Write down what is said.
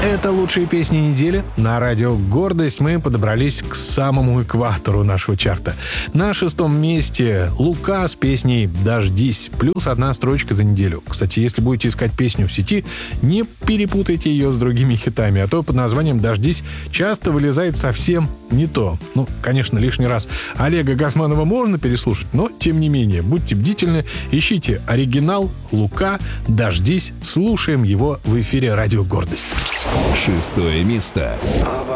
Это лучшие песни недели. На радио «Гордость» мы подобрались к самому экватору нашего чарта. На 6-м месте Лука с песней «Дождись». Плюс 1 строчка за неделю. Кстати, если будете искать песню в сети, не перепутайте ее с другими хитами, а то под названием «Дождись» часто вылезает совсем не то. Конечно, лишний раз Олега Газманова можно переслушать, но, тем не менее, будьте бдительны, ищите оригинал «Лука», «Дождись». Слушаем его в эфире радио «Гордость». 6-е место.